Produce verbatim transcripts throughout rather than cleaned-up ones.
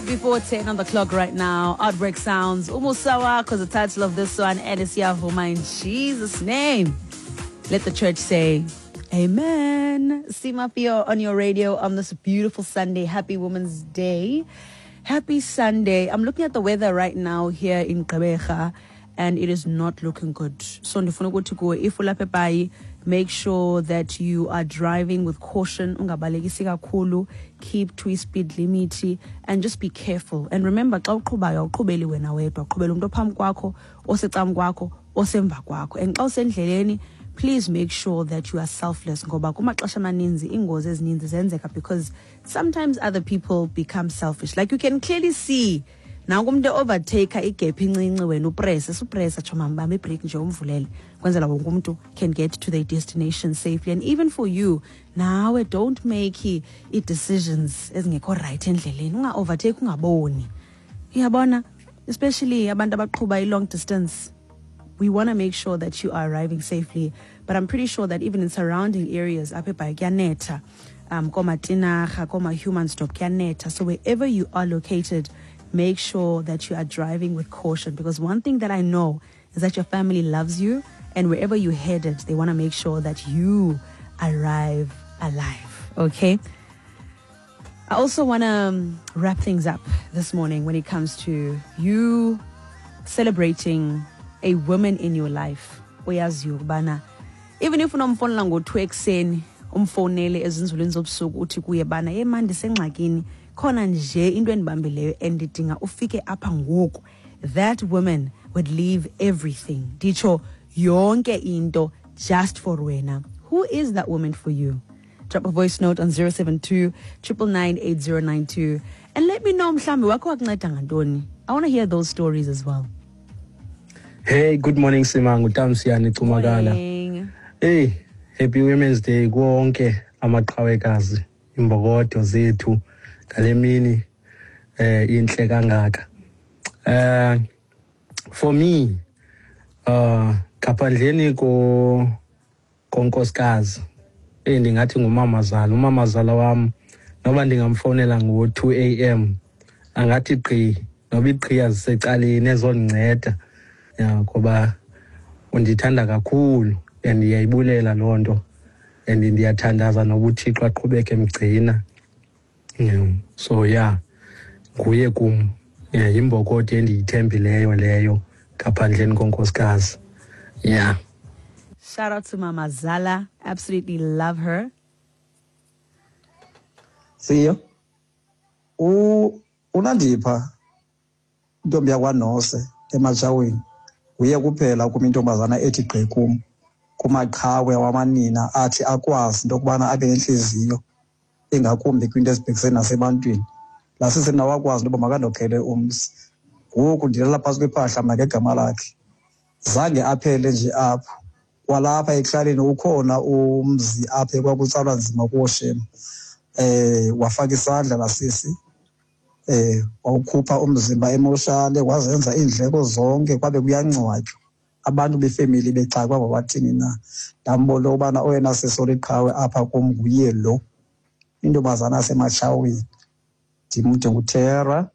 five before ten on the clock right now. Outbreak Sounds. Umusawa, because the title of this one, and it's Yavuma in Jesus' name. Let the church say, Amen. Simapio on your radio on this beautiful Sunday. Happy Women's Day. Happy Sunday. I'm looking at the weather right now here in Gqeberha, and it is not looking good. So if you make sure that you are driving with caution. Keep to speed limit and just be careful. And remember, and please make sure that you are selfless. Because sometimes other people become selfish. Like you can clearly see now kumde overtake igap incinci wena upress upress chomamba me break nje umvulele kwenzela wonke umuntu can get to their destination safely. And even for you now, don't make it decisions ezingekho right endleleni. Unga overtake ungaboni. Uyabona, especially abantu abaqhuba long distance. We want to make sure that you are arriving safely. But I'm pretty sure that even in surrounding areas, apha by Kyaneta, um, Koma Tinaga, Koma Human Stop Kyaneta. So wherever you are located, make sure that you are driving with caution. Because one thing that I know is that your family loves you, and wherever you're headed, they want to make sure that you arrive alive. Okay? I also want to um, wrap things up this morning when it comes to you celebrating a woman in your life. Even if unomfonela ngo-two ekuseni umfonele ezinzulwini zobusuku uthi kuye bana ye man ndisengxakini khona nje into endibambileyo endidinga ufike apha ngoku, that woman would leave everything, nditsho yonke into, just for wena. Who is that woman for you? Drop a voice note on zero seven two, nine nine eight zero nine two and let me know mhlambi wakho wakunceda ngantoni. I want to hear those stories as well. Hey, good morning Simangu, Tamsiyani Tumagala. Hey, happy Women's Day konke amaqhawekazi imbokodo zethu ngalemini eh inhle kangaka. Uh for me uh kaphandleni ko konkosikazi endingathi ngumamazala umamazala wami noba ndingamfonela ngo two a m angathi qhi noba iqhiya zisecaleni ezondinceda ya kuba undithanda kakhulu and ndiyayibulela lonto and ndiyathandaza nobuthixo aqhubeke emgcina. So yeah, nguye kum yimbokoti endiyithembileyo leyo kaphandleni konkosikazi. Yeah. Shout out to Mama Zala. Absolutely love her. See you. U unandipha intombi yakwanose emajaweni. Uye kuphela kuma intombazana ethi gqi kum kumaqhawe wamanina athi akwazi into kubana abe nenhliziyo engakumbi kwinto ezibhekisene nasebantwini. Lasisena wakwazi into makandokhele umzi. Ngoku ndilala phansi kwephahla makegama lakhe. Zange aphele nje apho. Kwalapha eklaleni ukhona umzi apha kwakutsalwa nzima kuwoshema. Eh wafaka isandla lasisi. Eh wawukhupha umzimba emoshale wazenza indleko zonke kwabe kuyancwatywa. Abantu befamily becakwa bawathini na. Ndambona ubana oyena sesoli qhawe apha kum nguye lo. Intombazana semachaweni. Ndimude nguThera.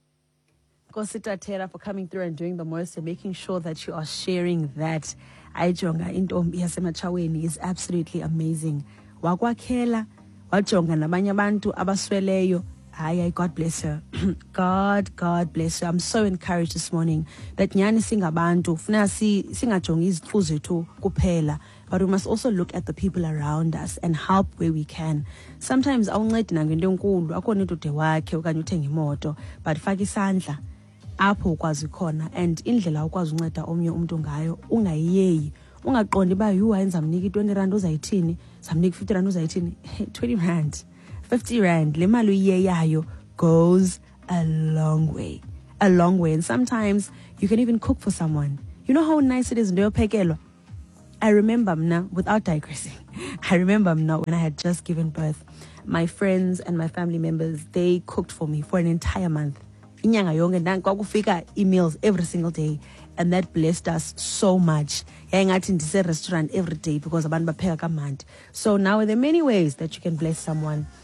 Kosita Tera for coming through and doing the most and making sure that you are sharing that. Ayijonga intombi yasemachaweni is absolutely amazing. Wakwakhela wajonga nabanye abantu abasweleyo. Hi, God bless her. God, God bless her. I'm so encouraged this morning that nyani singabantu funa si singajongi iziphu zethu kuphela, but we must also look at the people around us and help where we can. Sometimes awuncedi nangento enkulu, akona into de wakhe okanye uthenga imoto, but faka isandla apho ukwazi khona, and indlela ukwazi unceda omnye umuntu ngayo ungayiyeyi. Ungaqondi ba you wayenza mniki twenty rand uzayithini, samniki fifty rand uzayithini. twenty rand, fifty rand, le mali uyiyeyayo goes a long way. A long way. And sometimes you can even cook for someone. You know how nice it is ndio phekelo. I remember mna, without digressing, I remember mna when I had just given birth, my friends and my family members, they cooked for me for an entire month. Inyanga yonke kwakufika emails every single day, and that blessed us so much. Yaingathi ndise restaurant every day because abantu bapheka kamandi. So now there are many ways that you can bless someone.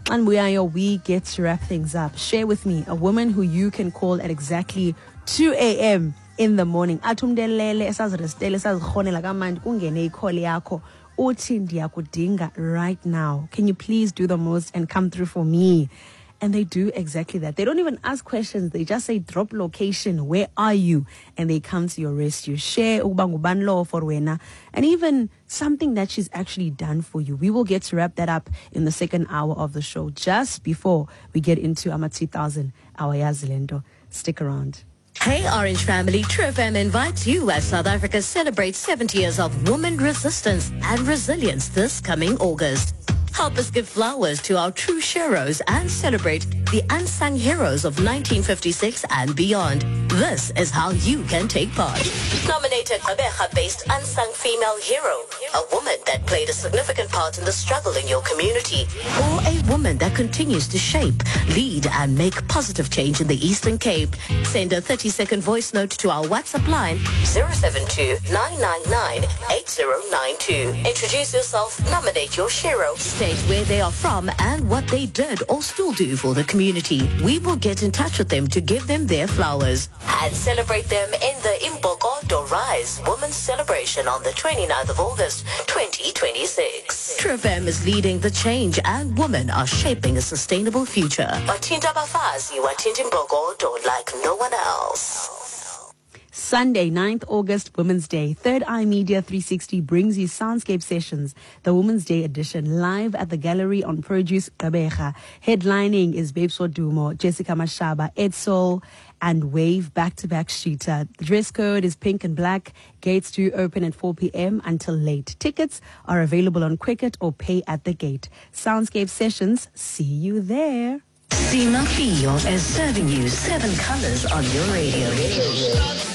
And we are your we get to wrap things up. Share with me a woman who you can call at exactly two a.m. in the morning. Atumdelele esazirestele esazikhonela kamandi kungene ikhole yakho uthi ndiyakudinga right now. Can you please do the most and come through for me? And they do exactly that. They don't even ask questions. They just say, drop location. Where are you? And they come to your rescue. Share ubangubanlo for wena. And even something that she's actually done for you. We will get to wrap that up in the second hour of the show, just before we get into Ama two thousand, our Yazilendo. Stick around. Hey Orange family, True F M invites you as South Africa celebrates seventy years of women resistance and resilience this coming August. Help us give flowers to our true heroes and celebrate the unsung heroes of nineteen fifty-six and beyond. This is how you can take part. Nominate a Gqeberha-based unsung female hero, a woman that played a significant part in the struggle in your community, or a woman that continues to shape, lead, and make positive change in the Eastern Cape. Send a thirty-second voice note to our WhatsApp line zero seven two, nine nine nine, eight zero nine two. Introduce yourself, nominate your hero, state where they are from and what they did or still do for the community. We will get in touch with them to give them their flowers and celebrate them in the Imbokodo Rise Women's Celebration on the twenty-ninth of August, twenty twenty-six. True F M is leading the change and women are shaping a sustainable future. Watinta bafazi, watinta Imbokodo like no one else. Sunday, ninth August, Women's Day. Third Eye Media three sixty brings you Soundscape Sessions, the Women's Day edition, live at the gallery on Produce Gqeberha. Headlining is Babes Wodumo, Jessica Mashaba, Ed Soul, and Wave back-to-back shooter. The dress code is pink and black. Gates do open at four p.m. until late. Tickets are available on Quicket or pay at the gate. Soundscape Sessions, see you there. Sima Fio is serving you seven colors on your radio.